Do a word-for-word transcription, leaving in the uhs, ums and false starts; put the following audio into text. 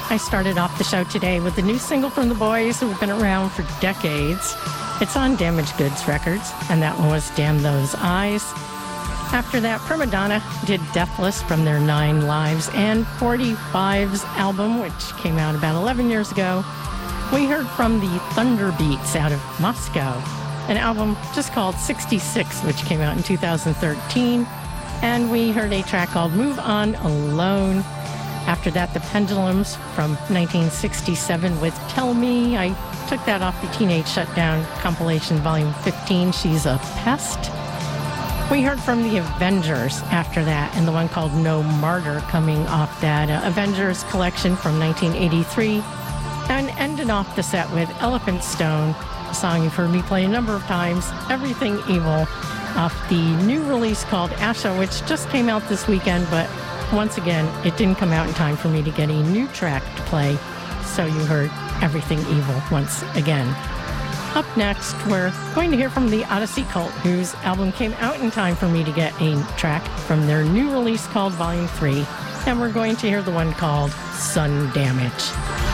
I started off the show today with the new single from the boys who have been around for decades. It's on Damaged Goods Records, and that one was Damn Those Eyes. After that, Prima Donna did Deathless from their Nine Lives and forty-fives album, which came out about eleven years ago. We heard from the Thunderbeats out of Moscow, an album just called sixty-six, which came out in two thousand thirteen. And we heard a track called Move On Alone. After that, the Pendulums from nineteen sixty-seven with Tell Me. I took that off the Teenage Shutdown compilation, volume fifteen, She's a Pest. We heard from the Avengers after that, and the one called No Martyr coming off that uh, Avengers collection from nineteen eighty-three. And ended off the set with Elephant Stone, a song you've heard me play a number of times, Everything Evil, off the new release called Asha, which just came out this weekend, but once again, it didn't come out in time for me to get a new track to play, so you heard Everything Evil once again. Up next, we're going to hear from the Odyssey Cult, whose album came out in time for me to get a track from their new release called Volume three, and we're going to hear the one called Sun Damage.